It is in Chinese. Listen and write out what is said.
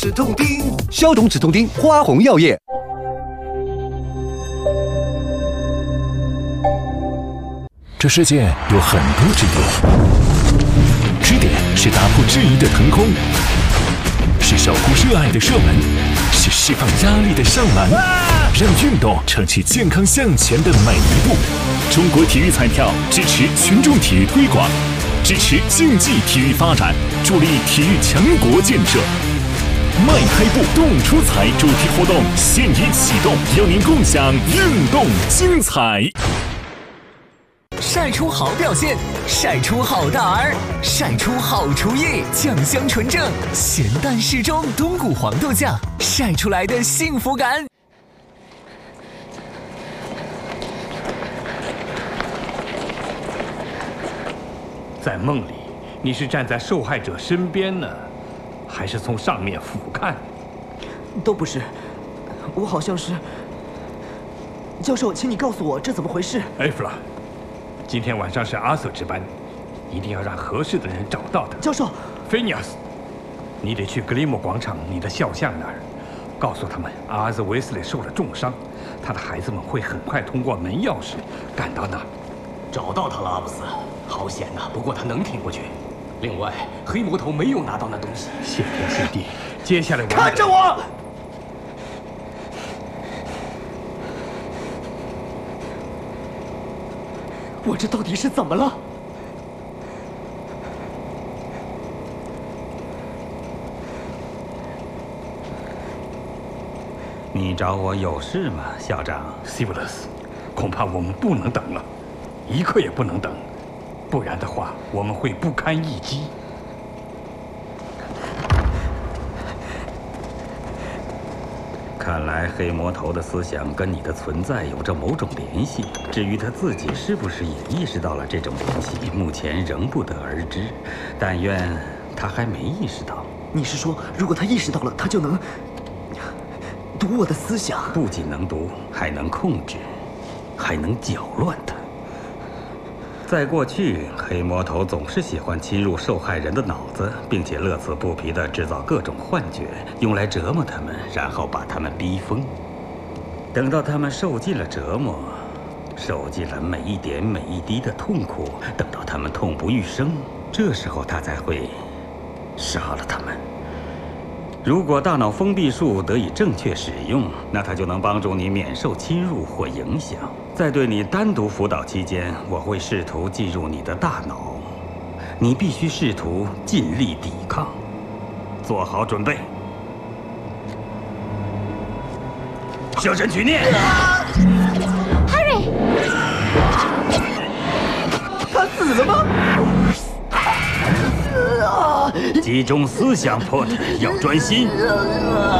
止痛钉，消肿止痛钉，花红药业。 这世界有很多支点，支点是打破质疑的腾空，是守护热爱的射门，是释放压力的上篮，让运动撑起健康向前的每一步。中国体育彩票支持群众体育推广，支持竞技体育发展，助力体育强国建设。迈开步，动出彩主题活动现已启动，邀您共享运动精彩。 晒出好表现，晒出好大儿，晒出好厨艺，酱香纯正，咸淡适中，冬菇黄豆酱，晒出来的幸福感。 在梦里，你是站在受害者身边呢，还是从上面俯瞰？ 都不是，我好像是。教授，请你告诉我这怎么回事？ 艾弗拉，今天晚上是阿瑟值班，一定要让合适的人找到他。 教授， 菲尼亚斯，你得去格里莫广场你的肖像那儿，告诉他们阿兹维斯雷受了重伤，他的孩子们会很快通过门钥匙赶到那儿。 找到他了，阿布斯。好险呐！不过他能挺过去。另外，黑魔头没有拿到那东西。 谢天谢地！接下来我看着我！我这到底是怎么了？ 你找我有事吗，校长？ 西布勒斯，恐怕我们不能等了，一刻也不能等。不然的话，我们会不堪一击。 看来黑魔头的思想跟你的存在有着某种联系。至于他自己是不是也意识到了这种联系，目前仍不得而知。但愿他还没意识到。 你是说，如果他意识到了，他就能读我的思想？ 不仅能读，还能控制，还能搅乱它。在过去，黑魔头总是喜欢侵入受害人的脑子，并且乐此不疲地制造各种幻觉，用来折磨他们，然后把他们逼疯。等到他们受尽了折磨，受尽了每一点每一滴的痛苦，等到他们痛不欲生，这时候他才会杀了他们。如果大脑封闭术得以正确使用，那它就能帮助你免受侵入或影响。在对你单独辅导期间，我会试图进入你的大脑，你必须试图尽力抵抗。做好准备，设身处地。 Harry， 他死了吗？ 集中思想，Potter，要专心。